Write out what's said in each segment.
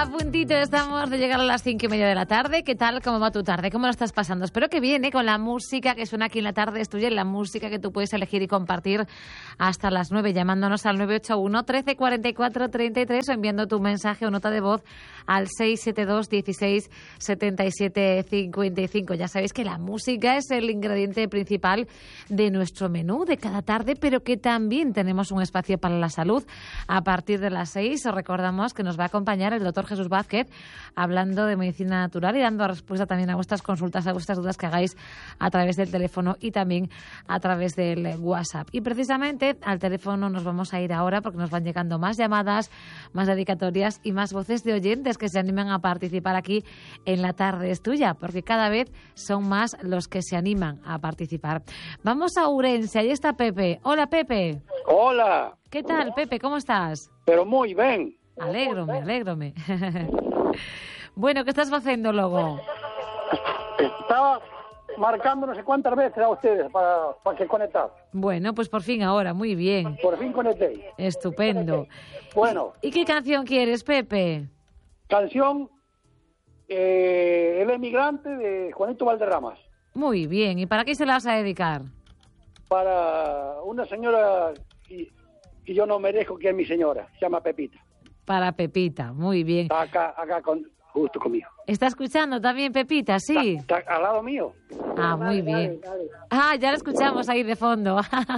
A puntito estamos de llegar a las 5:30 de la tarde. ¿Qué tal? ¿Cómo va tu tarde? ¿Cómo lo estás pasando? Espero que bien, con la música que suena aquí en la tarde es tuya y la música que tú puedes elegir y compartir hasta las 9, llamándonos al 981 13 44 33 o enviando tu mensaje o nota de voz al 672 16 77 55. Ya sabéis que la música es el ingrediente principal de nuestro menú de cada tarde, pero que también tenemos un espacio para la salud. A partir de las 6 os recordamos que nos va a acompañar el doctor Jesús Vázquez hablando de medicina natural y dando respuesta también a vuestras consultas, a vuestras dudas que hagáis a través del teléfono y también a través del WhatsApp. Y precisamente al teléfono nos vamos a ir ahora porque nos van llegando más llamadas, más dedicatorias y más voces de oyentes que se animan a participar aquí en La Tarde es Tuya, porque cada vez son más los que se animan a participar. Vamos a Ourense, ahí está Pepe. Hola, Pepe. Hola. ¿Qué tal, Pepe? ¿Cómo estás? Pero muy bien. Alégrome. Bueno, ¿qué estás haciendo luego? Estaba marcando no sé cuántas veces a ustedes para que conectar. Bueno, pues por fin ahora, muy bien. Por fin conecté. Estupendo. Bueno. ¿Y qué canción quieres, Pepe? Canción El emigrante de Juanito Valderramas. Muy bien. ¿Y para qué se la vas a dedicar? Para una señora que yo no merezco, que es mi señora. Se llama Pepita. Para Pepita, muy bien. Está acá justo conmigo. ¿Está escuchando también Pepita? Sí. Está al lado mío. Ah, muy bien. Dale. Ah, ya la escuchamos ahí de fondo.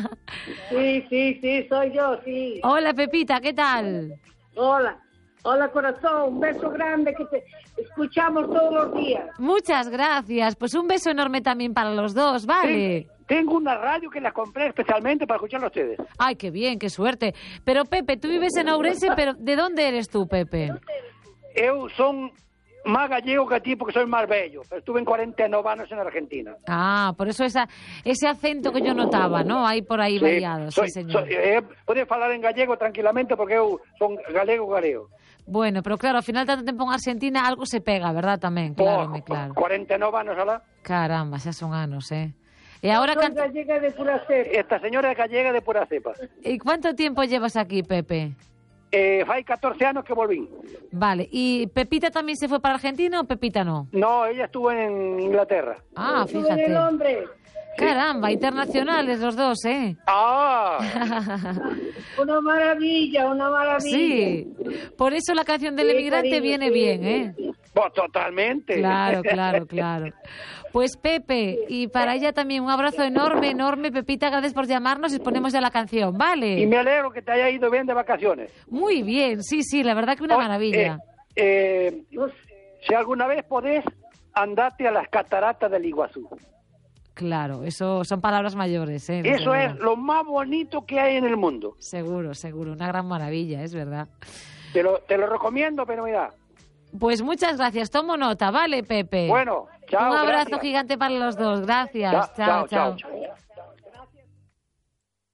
Sí, soy yo, sí. Hola, Pepita, ¿qué tal? Hola, corazón, un beso grande que te escuchamos todos los días. Muchas gracias. Pues un beso enorme también para los dos, ¿vale? Sí, tengo una radio que la compré especialmente para escucharlo a ustedes. Ay, qué bien, qué suerte. Pero, Pepe, tú vives en Ourense, pero ¿de dónde eres tú, Pepe? Yo son más gallego que a ti porque soy más bello. Pero estuve en 49 años en Argentina. Ah, por eso ese acento que yo notaba, ¿no? Hay por ahí variado, sí, señor. Puedes hablar en gallego tranquilamente porque yo son galego. Bueno, pero claro, al final tanto tiempo en Argentina algo se pega, ¿verdad? También, claro, claro. 49 años, ¿verdad? Caramba, ya son años, ¿eh? Y ahora Soy gallega de pura cepa. Esta señora es gallega de pura cepa. ¿Y cuánto tiempo llevas aquí, Pepe? Hay 14 años que volví. Vale, ¿y Pepita también se fue para Argentina o Pepita no? No, ella estuvo en Inglaterra. Ah, Estuve en fíjate. Londres. Caramba, internacionales los dos, ¿eh? ¡Ah! Una maravilla. Sí, por eso la canción del Sí, emigrante cariño, viene sí. bien, ¿eh? Pues totalmente. Claro. Pues Pepe, y para ella también un abrazo enorme, Pepita, gracias por llamarnos y ponemos ya la canción, ¿vale? Y me alegro que te haya ido bien de vacaciones. Muy bien, sí, la verdad que una maravilla. Si alguna vez podés, andate a las cataratas del Iguazú. Claro, eso son palabras mayores, ¿eh? Eso es lo más bonito que hay en el mundo. Seguro, una gran maravilla, es verdad. Te lo recomiendo, pero mira. Pues muchas gracias, tomo nota, ¿vale, Pepe? Bueno, chao. Un abrazo gracias. gigante para los dos, gracias. Chao. Chao.